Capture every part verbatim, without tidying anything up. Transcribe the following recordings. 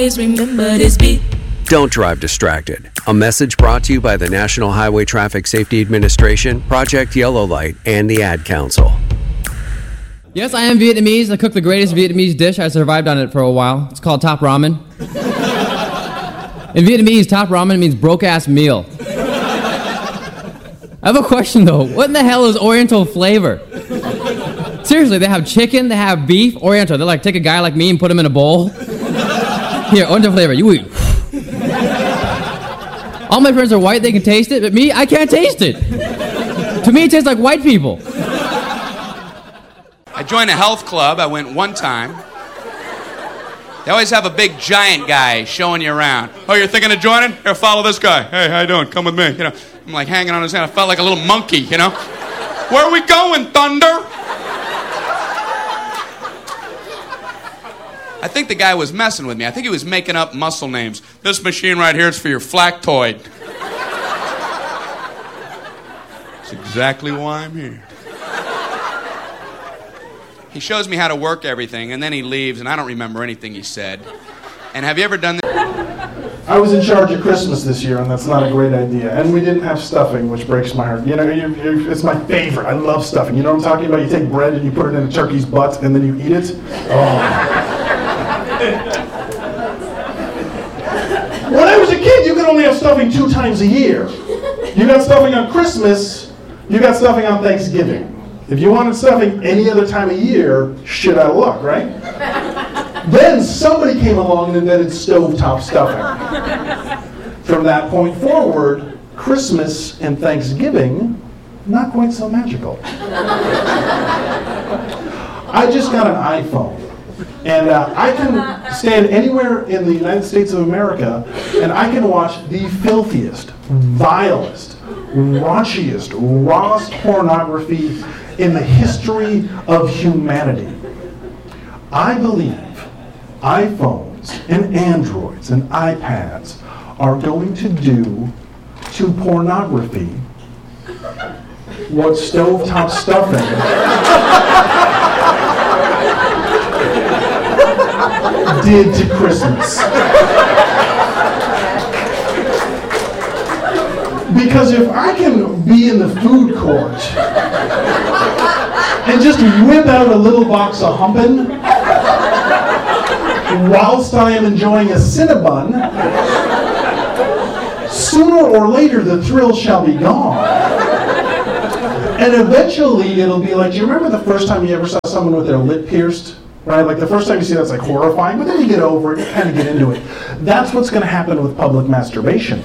Remember this beat. Don't drive distracted. A message brought to you by the National Highway Traffic Safety Administration, Project Yellow Light, and the Ad Council. Yes, I am Vietnamese. I cook the greatest Vietnamese dish. I survived on it for a while. It's called Top Ramen. In Vietnamese, Top Ramen means broke-ass meal. I have a question, though. What in the hell is Oriental flavor? Seriously, they have chicken, they have beef, Oriental. They're like, take a guy like me and put him in a bowl. Here, Oriental flavor, you eat. All my friends are white, they can taste it, but me, I can't taste it. To me, it tastes like white people. I joined a health club. I went one time. They always have a big giant guy showing you around. Oh, you're thinking of joining? Here, follow this guy. Hey, how you doing? Come with me. You know, I'm like hanging on his hand. I felt like a little monkey, you know. Where are we going, Thunder? I think the guy was messing with me. I think he was making up muscle names. This machine right here is for your flactoid. That's exactly why I'm here. He shows me how to work everything, and then he leaves, and I don't remember anything he said. And have you ever done this? I was in charge of Christmas this year, and that's not a great idea. And we didn't have stuffing, which breaks my heart. You know, you're, you're, it's my favorite. I love stuffing. You know what I'm talking about? You take bread and you put it in a turkey's butt, and then you eat it. Oh. When I was a kid, you could only have stuffing two times a year. You got stuffing on Christmas, you got stuffing on Thanksgiving. If you wanted stuffing any other time of year, shit out of luck, right? Then somebody came along and invented stovetop stuffing. From that point forward, Christmas and Thanksgiving, not quite so magical. I just got an iPhone. And uh, I can stand anywhere in the United States of America, and I can watch the filthiest, vilest, raunchiest, rawest pornography in the history of humanity. I believe iPhones and Androids and iPads are going to do to pornography what stovetop stuffing did to Christmas. Because if I can be in the food court and just whip out a little box of Humpin' whilst I am enjoying a Cinnabon, sooner or later the thrill shall be gone. And eventually it'll be like, do you remember the first time you ever saw someone with their lip pierced? Right? Like the first time you see that's like horrifying, but then you get over it, you kind of get into it. That's what's going to happen with public masturbation.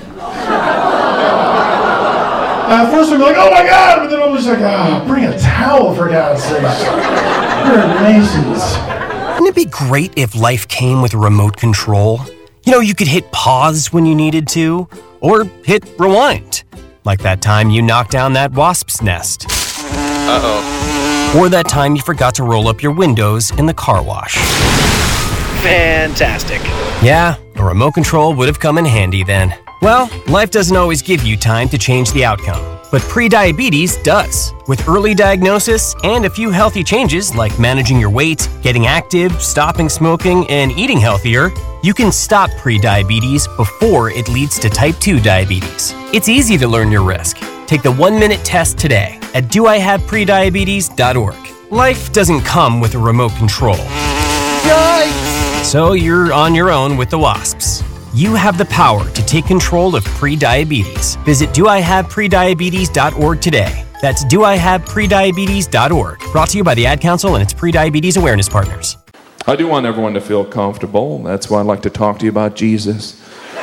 Uh, first we'll be like, oh my God, but then I'm just like, ah, oh, bring a towel for God's sake. You're amazing. Wouldn't it be great if life came with a remote control? You know, you could hit pause when you needed to, or hit rewind. Like that time you knocked down that wasp's nest. Uh-oh. Or that time you forgot to roll up your windows in the car wash. Fantastic. Yeah, a remote control would have come in handy then. Well, life doesn't always give you time to change the outcome, but prediabetes does. With early diagnosis and a few healthy changes like managing your weight, getting active, stopping smoking, and eating healthier, you can stop prediabetes before it leads to type two diabetes. It's easy to learn your risk. Take the one-minute test today at do I have prediabetes dot org. Life doesn't come with a remote control. Yikes! So you're on your own with the wasps. You have the power to take control of prediabetes. Visit do I have prediabetes dot org today. That's do I have prediabetes dot org. Brought to you by the Ad Council and its prediabetes awareness partners. I do want everyone to feel comfortable. That's why I'd like to talk to you about Jesus.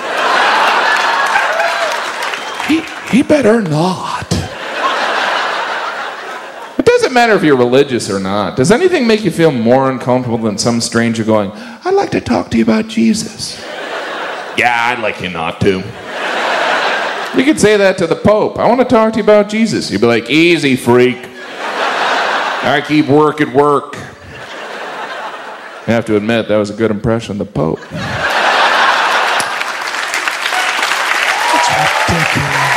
he, he better not. It doesn't matter if you're religious or not. Does anything make you feel more uncomfortable than some stranger going, I'd like to talk to you about Jesus? Yeah, I'd like you not to. You could say that to the Pope. I want to talk to you about Jesus. You'd be like, easy, freak. I keep work at work. I have to admit, that was a good impression of the Pope. It's ridiculous.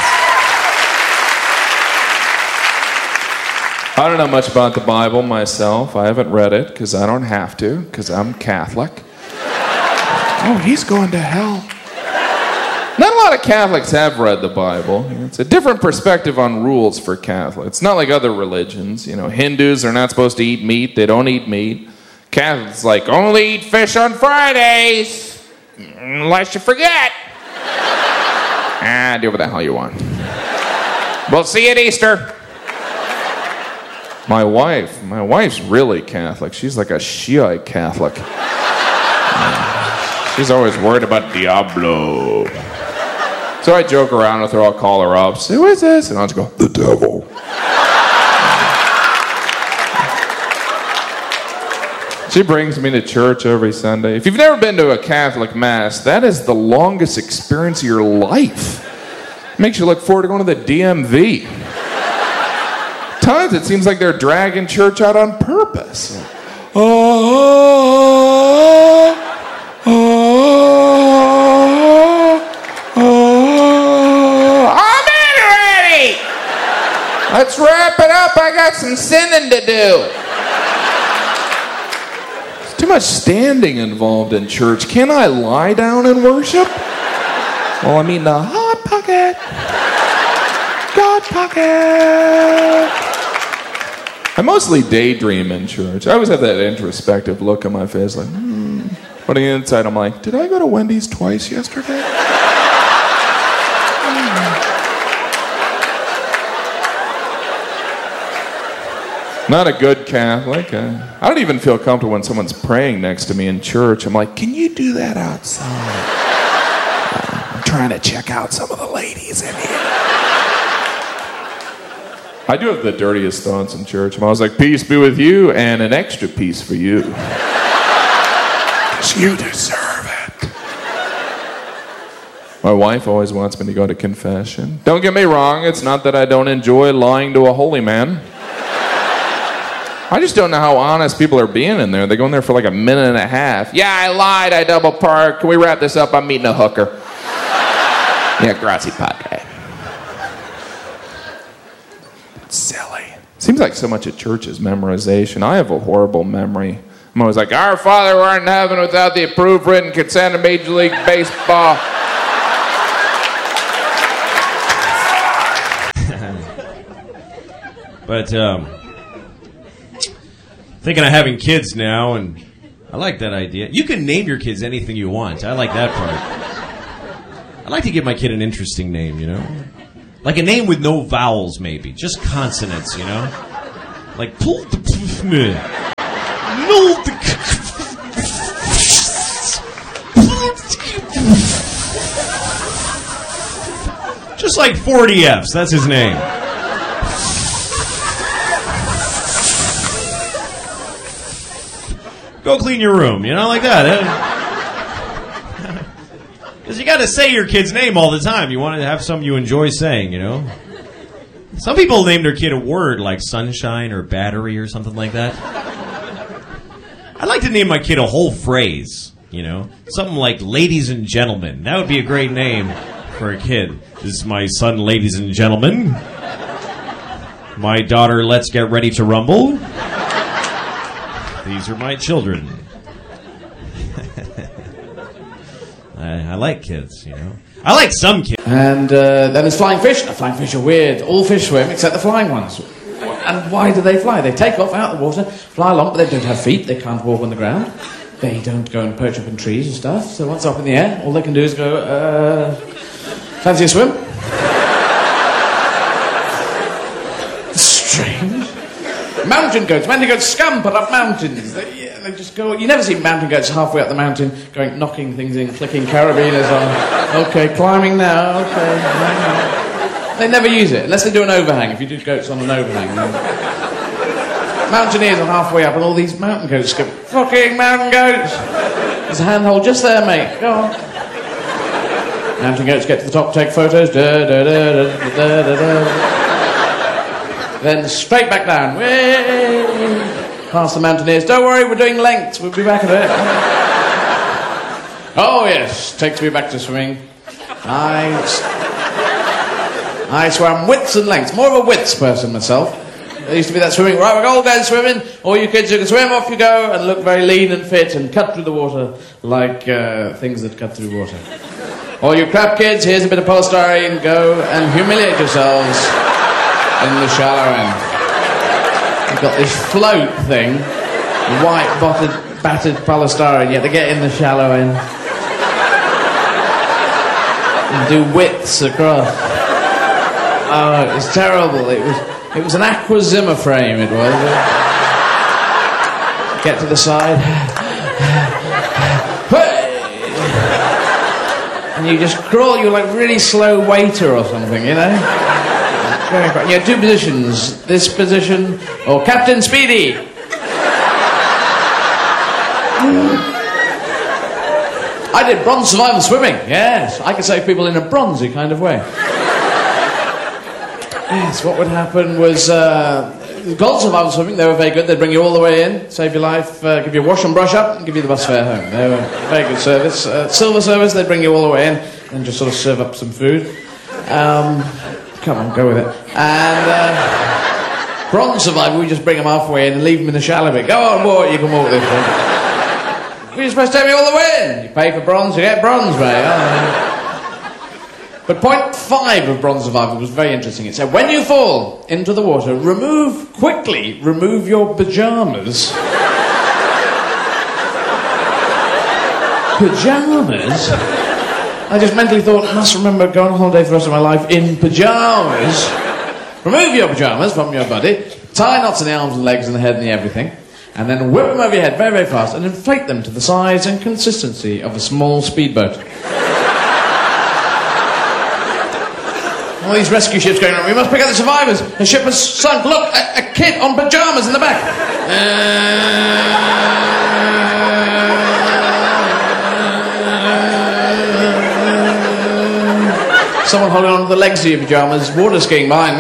I don't know much about the Bible myself. I haven't read it because I don't have to, because I'm Catholic. Oh, he's going to hell. Not a lot of Catholics have read the Bible. It's a different perspective on rules for Catholics. It's not like other religions. You know, Hindus are not supposed to eat meat. They don't eat meat. Catholics like, only eat fish on Fridays. Unless you forget. Ah, do whatever the hell you want. We'll see you at Easter. My wife, my wife's really Catholic. She's like a Shiite Catholic. She's always worried about Diablo. So I joke around with her, I'll call her up, say, who is this? And I'll just go, the devil. She brings me to church every Sunday. If you've never been to a Catholic Mass, that is the longest experience of your life. It makes you look forward to going to the D M V. Times it seems like they're dragging church out on purpose. Oh, oh, oh, oh. I'm in already! Let's wrap it up. I got some sinning to do. There's too much standing involved in church. Can I lie down and worship? Well, I mean the hot pocket. God pocket. I mostly daydream in church. I always have that introspective look on my face, like, hmm. But on the inside, I'm like, did I go to Wendy's twice yesterday? hmm. Not a good Catholic. Uh, I don't even feel comfortable when someone's praying next to me in church. I'm like, can you do that outside? Uh, I'm trying to check out some of the ladies in here. I do have the dirtiest thoughts in church. I'm always like, peace be with you, and an extra piece for you. Because you deserve it. My wife always wants me to go to confession. Don't get me wrong, it's not that I don't enjoy lying to a holy man. I just don't know how honest people are being in there. They go in there for like a minute and a half. Yeah, I lied, I double parked. Can we wrap this up? I'm meeting a hooker. Yeah, grazie padre. Silly. Seems like so much of church is memorization. I have a horrible memory. I'm always like, our Father who art in heaven, without the approved written consent of Major League Baseball. But um, thinking of having kids now, and I like that idea. You can name your kids anything you want. I like that part. I like to give my kid an interesting name, you know? Like a name with no vowels, maybe. Just consonants, you know? Like, pull the... No, the... Just like forty F's, that's his name. Go clean your room, you know, like that. Because you got to say your kid's name all the time. You want to have something you enjoy saying, you know? Some people name their kid a word like sunshine or battery or something like that. I'd like to name my kid a whole phrase, you know? Something like ladies and gentlemen. That would be a great name for a kid. This is my son, ladies and gentlemen. My daughter, let's get ready to rumble. These are my children. I, I like kids, you know. I like some kids. And uh, then there's flying fish. The flying fish are weird. All fish swim except the flying ones. And why do they fly? They take off out of the water, fly along, but they don't have feet. They can't walk on the ground. They don't go and perch up in trees and stuff. So once up in the air, all they can do is go, uh, fancy a swim? Strange. Mountain goats. Mountain goats scamper up mountains. They, yeah, they just go... You never see mountain goats halfway up the mountain going, knocking things in, flicking carabiners on. Okay, climbing now. Okay. They never use it, unless they do an overhang. If you do goats on an overhang. Then... Mountaineers are halfway up and all these mountain goats go, fucking mountain goats. There's a handhold just there, mate. Go on. Mountain goats get to the top, take photos. Da, da, da, da, da, da, da. Then straight back down. Way past the mountaineers. Don't worry, we're doing lengths. We'll be back a bit. Oh, yes. Takes me back to swimming. I, I swam widths and lengths. More of a widths person myself. There used to be that swimming. Right, we're all going swimming. All you kids who can swim, off you go, and look very lean and fit and cut through the water like uh, things that cut through water. All you crap kids, here's a bit of polystyrene. Go and humiliate yourselves in the shallow end. You've got this float thing, white battered, battered polystyrene. You have to get in the shallow end. And do widths across. Oh, it was terrible. It was it was an Aqua Zimmer frame, it was. Get to the side. And you just crawl, you're like really slow waiter or something, you know? Very quick. You have two positions. This position, or Captain Speedy. I did bronze survival swimming, yes. I could save people in a bronzy kind of way. Yes, what would happen was, uh, gold survival swimming, they were very good. They'd bring you all the way in, save your life, uh, give you a wash and brush up, and give you the bus fare home. They were a very good service. Uh, silver service, they'd bring you all the way in, and just sort of serve up some food. Um, come on, go with it. And, uh, bronze survival, we just bring them halfway in and leave them in the shallow bit. Go on, boy, you can walk this way. You're supposed to take me all the way in. You pay for bronze, you get bronze, mate. Oh. But point five of bronze survival was very interesting. It said, when you fall into the water, remove, quickly remove your pyjamas. Pyjamas? I just mentally thought, I must remember going on holiday for the rest of my life in pyjamas. Remove your pyjamas from your body, tie knots in the arms and legs and the head and the everything, and then whip them over your head very, very fast and inflate them to the size and consistency of a small speedboat. All these rescue ships going around. We must pick up the survivors. The ship has sunk. Look, a, a kid on pyjamas in the back. Uh, someone holding on to the legs of your pyjamas. Water skiing behind.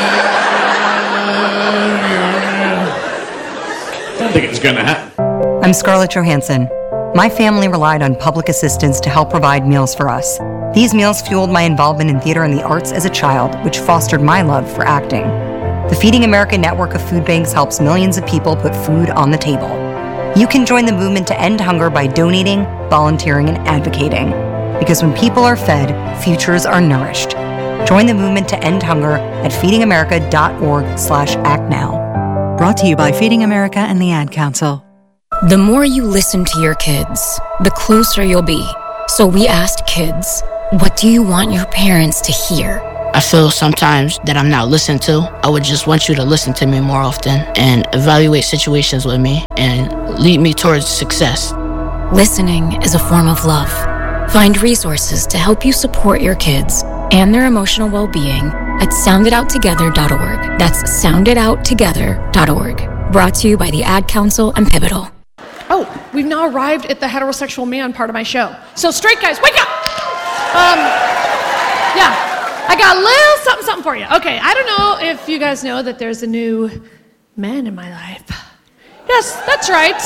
Don't think it's going to happen. I'm Scarlett Johansson. My family relied on public assistance to help provide meals for us. These meals fueled my involvement in theater and the arts as a child, which fostered my love for acting. The Feeding America network of food banks helps millions of people put food on the table. You can join the movement to end hunger by donating, volunteering, and advocating. Because when people are fed, futures are nourished. Join the movement to end hunger at feedingamerica.org slash act now. Brought to you by Feeding America and the Ad Council. The more you listen to your kids, the closer you'll be. So we asked kids, what do you want your parents to hear? I feel sometimes that I'm not listened to. I would just want you to listen to me more often and evaluate situations with me and lead me towards success. Listening is a form of love. Find resources to help you support your kids and their emotional well-being at sound it out together dot org. That's sound it out together dot org. Brought to you by the Ad Council and Pivotal. Oh, we've now arrived at the heterosexual man part of my show. So straight guys, wake up! Um, yeah, I got a little something, something for you. Okay, I don't know if you guys know that there's a new man in my life. Yes, that's right.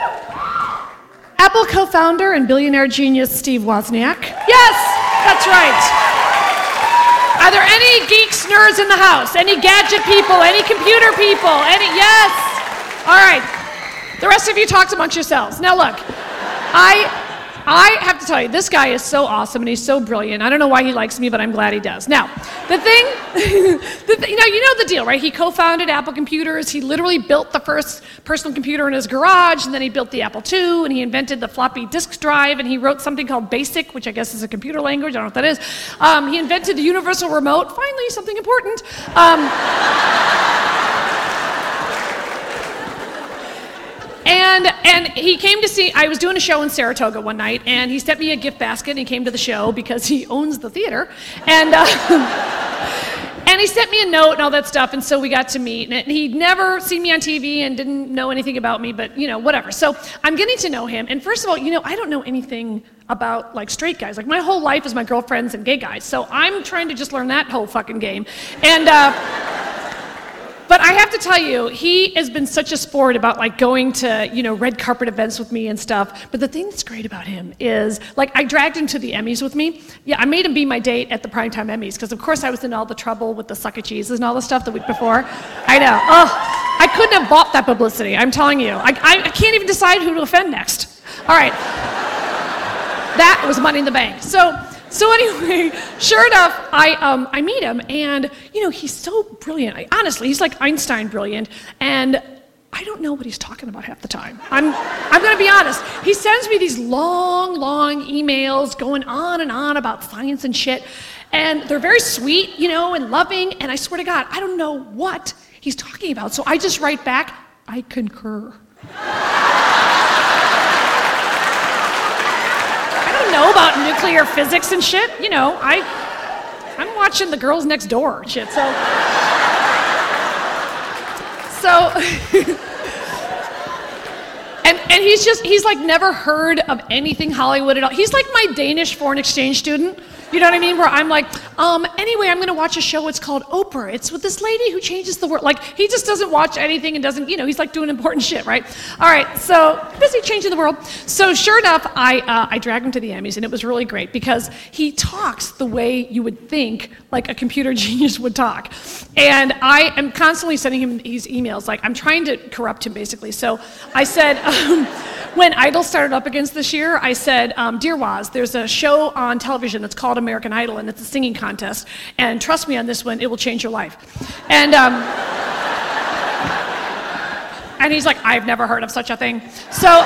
Apple co-founder and billionaire genius Steve Wozniak. Yes, that's right. Are there any geeks, nerds in the house? Any gadget people? Any computer people? Any? Yes. All right. The rest of you talked amongst yourselves. Now look, I I have to tell you, this guy is so awesome and he's so brilliant. I don't know why he likes me, but I'm glad he does. Now, the thing, the th- you know, you know the deal, right? He co-founded Apple Computers. He literally built the first personal computer in his garage, and then he built the Apple two, and he invented the floppy disk drive, and he wrote something called BASIC, which I guess is a computer language. I don't know what that is. Um, he invented the universal remote. Finally, something important. Um, And and he came to see, I was doing a show in Saratoga one night, and he sent me a gift basket, and he came to the show because he owns the theater. And uh, and he sent me a note and all that stuff, and so we got to meet. And he'd never seen me on T V and didn't know anything about me, but, you know, whatever. So I'm getting to know him, and first of all, you know, I don't know anything about, like, straight guys. Like, my whole life is my girlfriends and gay guys, so I'm trying to just learn that whole fucking game. And... Uh, but I have to tell you, he has been such a sport about like going to, you know, red carpet events with me and stuff. But the thing that's great about him is, like, I dragged him to the Emmys with me. Yeah, I made him be my date at the primetime Emmys because, of course, I was in all the trouble with the suck of cheeses and all the stuff the week before. I know. Oh, I couldn't have bought that publicity. I'm telling you. I, I, I can't even decide who to offend next. All right. That was Money in the Bank. So. So anyway, sure enough, I um, I meet him, and you know he's so brilliant. I, honestly, he's like Einstein brilliant, and I don't know what he's talking about half the time. I'm I'm gonna be honest. He sends me these long, long emails going on and on about science and shit, and they're very sweet, you know, and loving. And I swear to God, I don't know what he's talking about. So I just write back, I concur. Know about nuclear physics and shit. You know, I, I'm watching The Girls Next Door shit. So, so, and and he's just he's like never heard of anything Hollywood at all. He's like my Danish foreign exchange student. You know what I mean? Where I'm like, um, anyway, I'm gonna watch a show. It's called Oprah. It's with this lady who changes the world. Like, he just doesn't watch anything and doesn't, you know, he's like doing important shit, right? All right, so busy changing the world. So sure enough, I uh, I dragged him to the Emmys, and it was really great because he talks the way you would think like a computer genius would talk. And I am constantly sending him these emails. Like, I'm trying to corrupt him, basically. So I said, um, when Idol started up against this year, I said, um, Dear Woz, there's a show on television that's called American Idol, and it's a singing contest. And trust me on this one, it will change your life. And um, and he's like, I've never heard of such a thing. So um,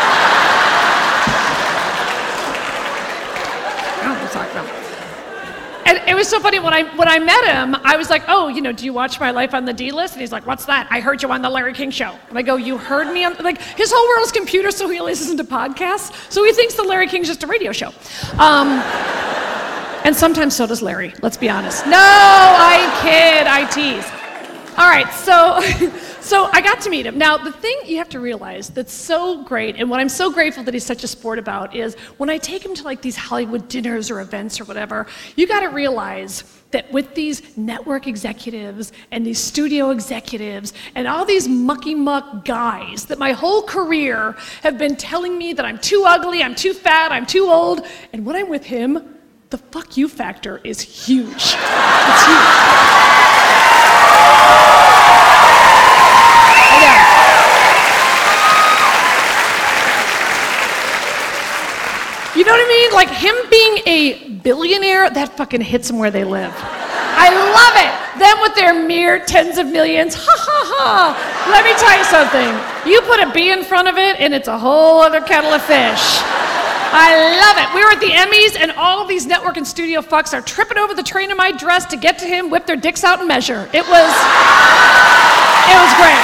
I don't know what I'm talking about. And it was so funny when I when I met him, I was like, oh, you know, do you watch My Life on the D List? And he's like, what's that? I heard you on the Larry King Show. And I go, you heard me on, like, his whole world's computer, so he listens to podcasts. So he thinks the Larry King's just a radio show. Um, and sometimes so does Larry, let's be honest. No, I kid, I tease. All right, so so I got to meet him. Now, the thing you have to realize that's so great, and what I'm so grateful that he's such a sport about, is when I take him to like these Hollywood dinners or events or whatever, you got to realize that with these network executives and these studio executives and all these mucky muck guys that my whole career have been telling me that I'm too ugly, I'm too fat, I'm too old, and when I'm with him, the fuck you factor is huge. It's huge. You know what I mean? Like, him being a billionaire, that fucking hits them where they live. I love it. Them with their mere tens of millions, ha ha ha. Let me tell you something. You put a B in front of it, and it's a whole other kettle of fish. I love it. We were at the Emmys, and all these network and studio fucks are tripping over the train of my dress to get to him, whip their dicks out, and measure. It was, it was great.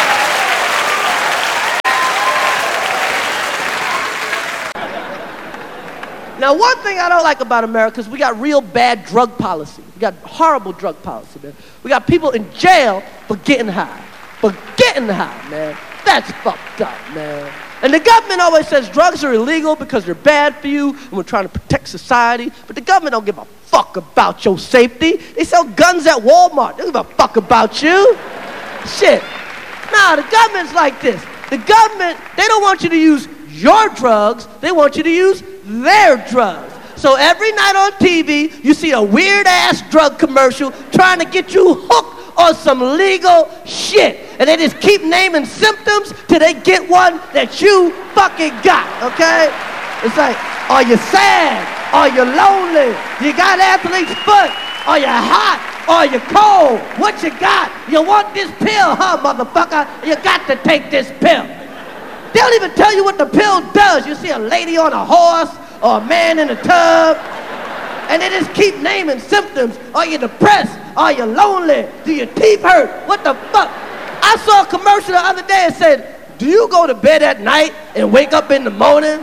Now, one thing I don't like about America is we got real bad drug policy. We got horrible drug policy, man. We got people in jail for getting high. For getting high, man. That's fucked up, man. And the government always says drugs are illegal because they're bad for you and we're trying to protect society. But the government don't give a fuck about your safety. They sell guns at Walmart. They don't give a fuck about you. Shit. Nah, the government's like this. The government, they don't want you to use your drugs. They want you to use their drugs. So every night on T V, you see a weird-ass drug commercial trying to get you hooked on some legal shit. And they just keep naming symptoms till they get one that you fucking got, okay? It's like, are you sad? Are you lonely? You got athlete's foot? Are you hot? Are you cold? What you got? You want this pill, huh, motherfucker? You got to take this pill. They don't even tell you what the pill does. You see a lady on a horse or a man in a tub, and they just keep naming symptoms. Are you depressed? Are you lonely? Do your teeth hurt? What the fuck? I saw a commercial the other day that said, do you go to bed at night and wake up in the morning?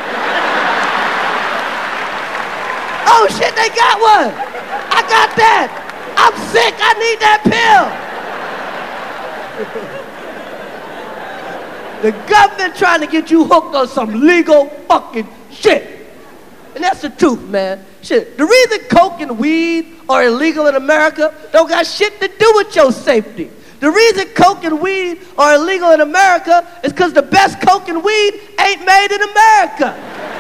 Oh shit, they got one. I got that. I'm sick, I need that pill. The government trying to get you hooked on some legal fucking shit. And that's the truth, man. Shit, the reason coke and weed are illegal in America don't got shit to do with your safety. The reason coke and weed are illegal in America is because the best coke and weed ain't made in America.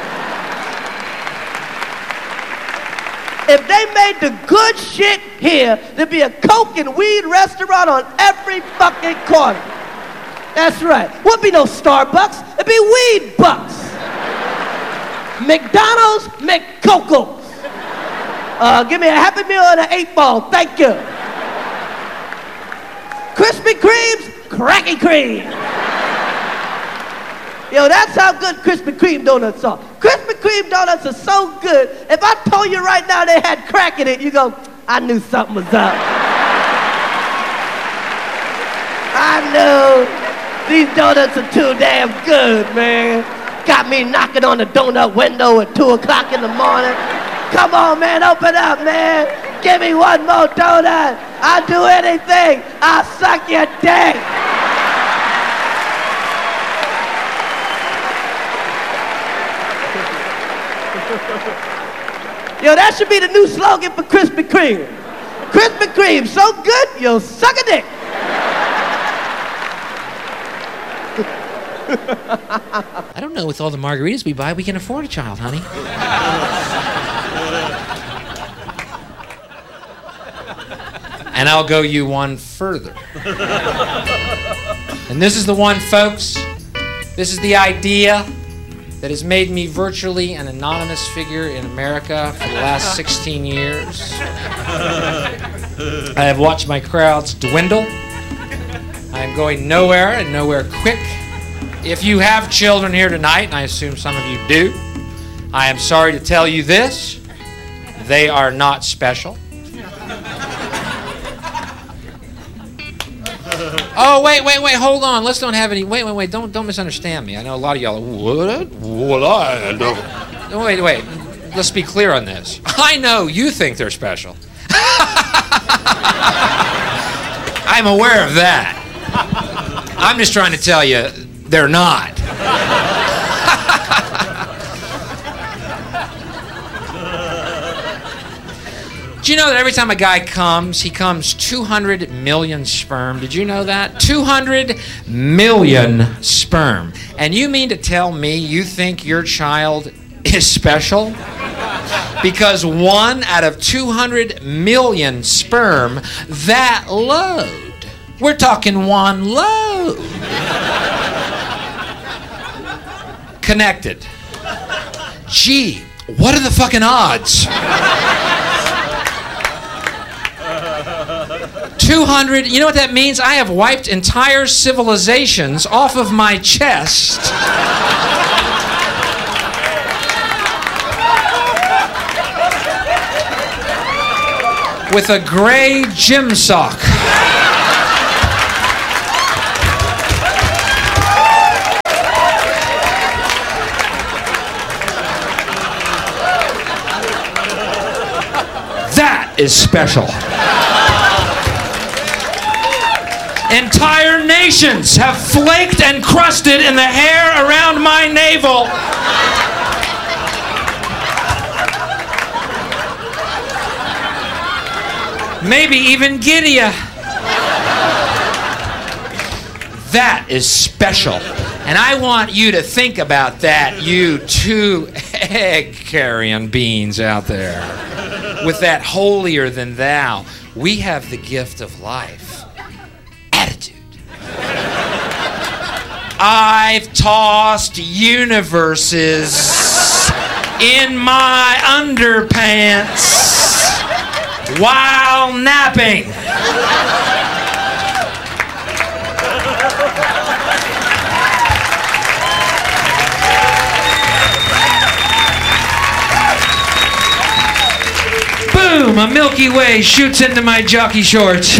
If they made the good shit here, there'd be a coke and weed restaurant on every fucking corner. That's right. Wouldn't be no Starbucks. It'd be Weed Bucks. McDonald's, McCocos. Uh, give me a Happy Meal and an eight ball. Thank you. Krispy Kreme's Cracky Cream. Yo, that's how good Krispy Kreme donuts are. Krispy Kreme donuts are so good, if I told you right now they had crack in it, you go, I knew something was up. I knew these donuts are too damn good, man. Got me knocking on the donut window at two o'clock in the morning. Come on, man, open up, man. Give me one more donut. I'll do anything. I'll suck your dick. Yo, that should be the new slogan for Krispy Kreme. Krispy Kreme, so good, you'll suck a dick. I don't know, with all the margaritas we buy, we can afford a child, honey. And I'll go you one further. And this is the one, folks. This is the idea that has made me virtually an anonymous figure in America for the last sixteen years. I have watched my crowds dwindle. I am going nowhere and nowhere quick. If you have children here tonight, and I assume some of you do, I am sorry to tell you this. They are not special. Oh, wait, wait, wait, hold on. Let's don't have any... Wait, wait, wait. Don't don't misunderstand me. I know a lot of y'all are... What? What? I don't... Wait, wait. Let's be clear on this. I know you think they're special. I'm aware of that. I'm just trying to tell you they're not. Do you know that every time a guy comes, he comes two hundred million sperm? Did you know that? two hundred million sperm. And you mean to tell me you think your child is special? Because one out of two hundred million sperm, that load. We're talking one load. Connected. Gee, what are the fucking odds? two hundred, you know what that means? I have wiped entire civilizations off of my chest. With a gray gym sock. That is special. Entire nations have flaked and crusted in the hair around my navel. Maybe even Gideon. That is special. And I want you to think about that, you two egg-carrying beings out there. With that holier than thou, we have the gift of life. I've tossed universes in my underpants while napping. Boom, a Milky Way shoots into my jockey shorts.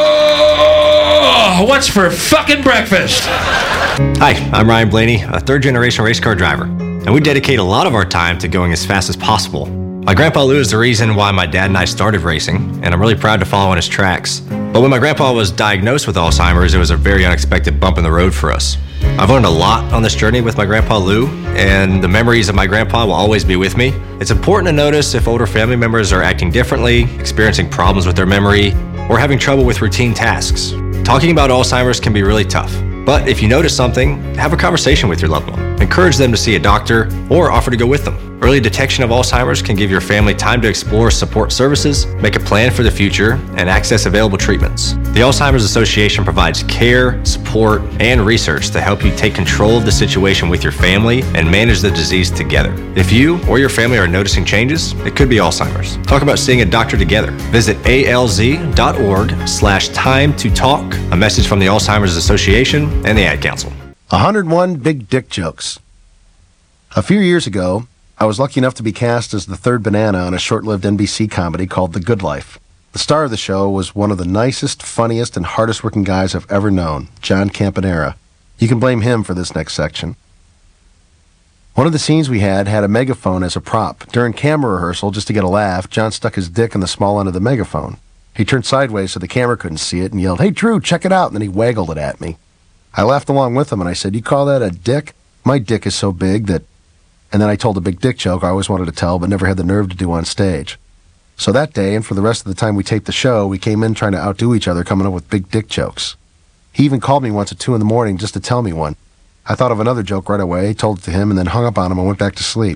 Oh, what's for fucking breakfast? Hi, I'm Ryan Blaney, a third-generation race car driver, and we dedicate a lot of our time to going as fast as possible. My grandpa Lou is the reason why my dad and I started racing, and I'm really proud to follow in his tracks. But when my grandpa was diagnosed with Alzheimer's, it was a very unexpected bump in the road for us. I've learned a lot on this journey with my grandpa Lou, and the memories of my grandpa will always be with me. It's important to notice if older family members are acting differently, experiencing problems with their memory, or having trouble with routine tasks. Talking about Alzheimer's can be really tough, but if you notice something, have a conversation with your loved one. Encourage them to see a doctor or offer to go with them. Early detection of Alzheimer's can give your family time to explore support services, make a plan for the future, and access available treatments. The Alzheimer's Association provides care, support, and research to help you take control of the situation with your family and manage the disease together. If you or your family are noticing changes, it could be Alzheimer's. Talk about seeing a doctor together. Visit alz.org slash time to talk. A message from the Alzheimer's Association and the Ad Council. one hundred one Big Dick Jokes. A few years ago, I was lucky enough to be cast as the third banana on a short-lived N B C comedy called The Good Life. The star of the show was one of the nicest, funniest, and hardest-working guys I've ever known, John Campanera. You can blame him for this next section. One of the scenes we had had a megaphone as a prop. During camera rehearsal, just to get a laugh, John stuck his dick in the small end of the megaphone. He turned sideways so the camera couldn't see it and yelled, "Hey, Drew, check it out," and then he waggled it at me. I laughed along with him, and I said, "You call that a dick? My dick is so big that..." And then I told a big dick joke I always wanted to tell but never had the nerve to do on stage. So that day, and for the rest of the time we taped the show, we came in trying to outdo each other coming up with big dick jokes. He even called me once at two in the morning just to tell me one. I thought of another joke right away, told it to him, and then hung up on him and went back to sleep.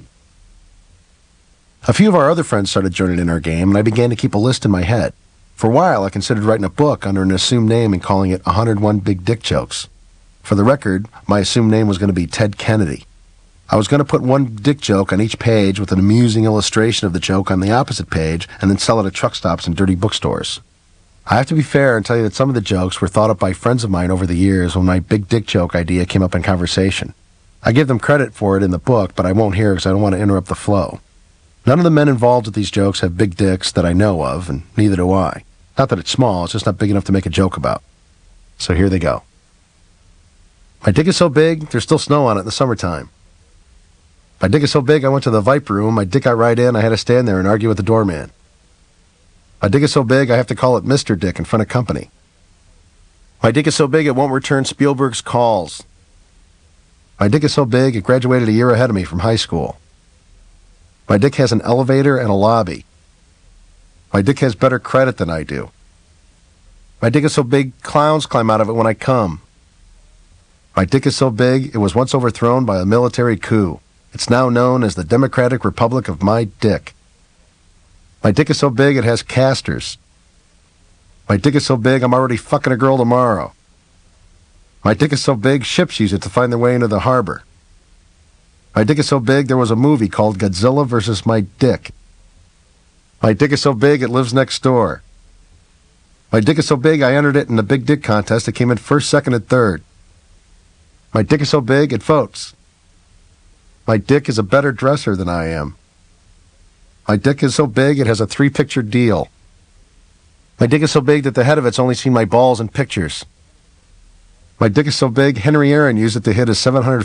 A few of our other friends started joining in our game, and I began to keep a list in my head. For a while, I considered writing a book under an assumed name and calling it one hundred one Big Dick Jokes. For the record, my assumed name was going to be Ted Kennedy. I was going to put one dick joke on each page with an amusing illustration of the joke on the opposite page and then sell it at truck stops and dirty bookstores. I have to be fair and tell you that some of the jokes were thought up by friends of mine over the years when my big dick joke idea came up in conversation. I give them credit for it in the book, but I won't here because I don't want to interrupt the flow. None of the men involved with these jokes have big dicks that I know of, and neither do I. Not that it's small, it's just not big enough to make a joke about. So here they go. My dick is so big, there's still snow on it in the summertime. My dick is so big, I went to the Viper room, my dick got right in, I had to stand there and argue with the doorman. My dick is so big, I have to call it Mister Dick in front of company. My dick is so big, it won't return Spielberg's calls. My dick is so big, it graduated a year ahead of me from high school. My dick has an elevator and a lobby. My dick has better credit than I do. My dick is so big, clowns climb out of it when I come. My dick is so big, it was once overthrown by a military coup. It's now known as the Democratic Republic of my dick. My dick is so big, it has casters. My dick is so big, I'm already fucking a girl tomorrow. My dick is so big, ships use it to find their way into the harbor. My dick is so big, there was a movie called Godzilla versus My Dick. My dick is so big, it lives next door. My dick is so big, I entered it in the big dick contest. It came in first, second, and third. My dick is so big, it votes. My dick is a better dresser than I am. My dick is so big, it has a three-picture deal. My dick is so big that the head of it's only seen my balls in pictures. My dick is so big, Henry Aaron used it to hit his seven hundred